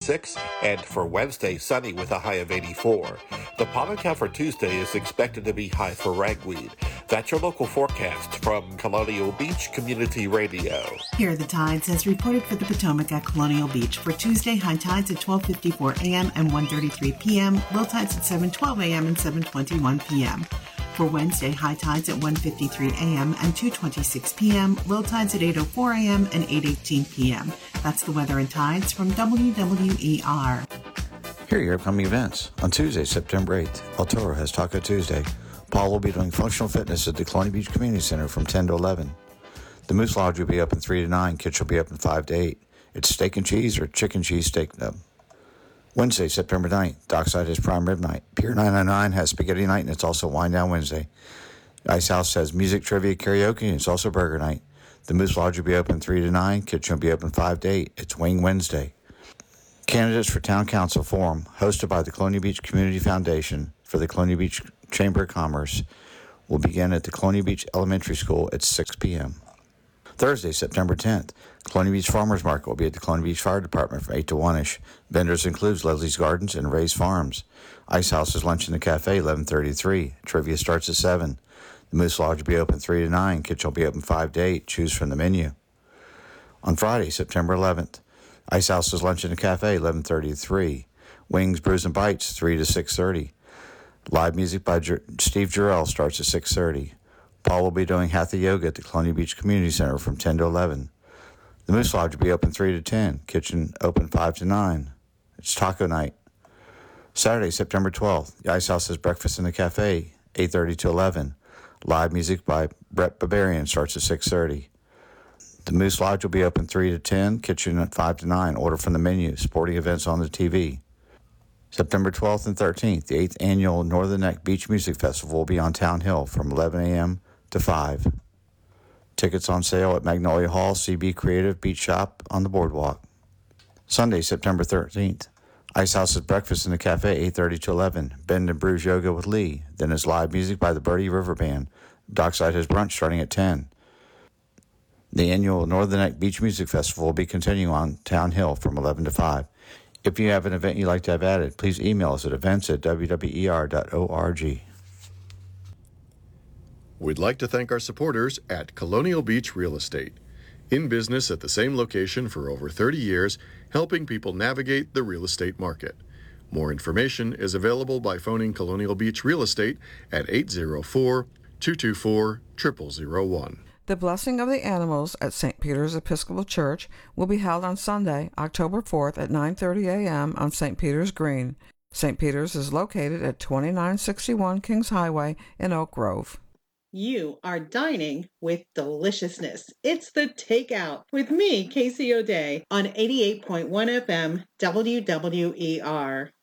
76, and for Wednesday, sunny with a high of 84. The pollen count for Tuesday is expected to be high for ragweed. That's your local forecast from Colonial Beach Community Radio. Here are the tides as reported for the Potomac at Colonial Beach. For Tuesday, high tides at 12:54 a.m. and 1:33 p.m., low tides at 7:12 a.m. and 7:21 p.m. For Wednesday, high tides at 1:53 a.m. and 2:26 p.m., low tides at 8:04 a.m. and 8:18 p.m. That's the weather and tides from WWER. Here are your upcoming events. On Tuesday, September 8th, El Toro has Taco Tuesday. Paul will be doing functional fitness at the Colonial Beach Community Center from 10 to 11. The Moose Lodge will be open 3 to 9. Kitchen will be open 5 to 8. It's steak and cheese or chicken cheese steak nub. Wednesday, September 9th, Dockside has prime rib night. Pier 999 has spaghetti night, and it's also wine down Wednesday. Ice House has music, trivia, karaoke, and it's also burger night. The Moose Lodge will be open 3 to 9. Kitchen will be open 5 to 8. It's Wing Wednesday. Candidates for Town Council Forum, hosted by the Colonial Beach Community Foundation for the Colonial Beach Chamber of Commerce, will begin at the Colonial Beach Elementary School at 6 p.m. Thursday, September 10th, Colonial Beach Farmers Market will be at the Colonial Beach Fire Department from 8 to 1-ish. Vendors includes Leslie's Gardens and Ray's Farms. Ice House is lunch in the cafe, 11:33. Trivia starts at 7. The Moose Lodge will be open 3 to 9. Kitchen will be open 5 to 8. Choose from the menu. On Friday, September 11th, Ice House is lunch in the cafe, 11:33. Wings, Brews, and Bites, 3 to 6:30. Live music by Steve Jarrell starts at 6:30. Paul will be doing Hatha Yoga at the Colonial Beach Community Center from 10 to 11. The Moose Lodge will be open 3 to 10. Kitchen open 5 to 9. It's taco night. Saturday, September 12th, the Ice House has breakfast in the cafe, 8:30 to 11. Live music by Brett Barbarian starts at 6:30. The Moose Lodge will be open 3 to 10. Kitchen at 5 to 9. Order from the menu. Sporting events on the TV. September 12th and 13th, the 8th Annual Northern Neck Beach Music Festival will be on Town Hill from 11 a.m. to 5. Tickets on sale at Magnolia Hall, CB Creative Beach Shop on the Boardwalk. Sunday, September 13th, Ice House's breakfast in the cafe, 8:30 to 11. Bend and Brews Yoga with Lee. Then is live music by the Birdie River Band. Dockside has brunch starting at 10. The annual Northern Neck Beach Music Festival will be continuing on Town Hill from 11 to 5. If you have an event you'd like to have added, please email us at events@wwer.org. We'd like to thank our supporters at Colonial Beach Real Estate. In business at the same location for over 30 years, helping people navigate the real estate market. More information is available by phoning Colonial Beach Real Estate at 804-224-0001. The Blessing of the Animals at St. Peter's Episcopal Church will be held on Sunday, October 4th at 9:30 a.m. on St. Peter's Green. St. Peter's is located at 2961 Kings Highway in Oak Grove. You are dining with deliciousness. It's The Takeout with me, Casey O'Day, on 88.1 FM WWER.